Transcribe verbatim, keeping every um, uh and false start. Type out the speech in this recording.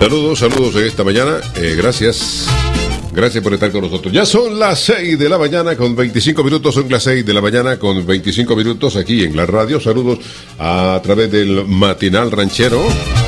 Saludos, saludos en esta mañana. Eh, gracias. Gracias por estar con nosotros. Ya son las seis de la mañana con veinticinco minutos. Son las seis de la mañana con veinticinco minutos aquí en la radio. Saludos a través del Matinal Ranchero.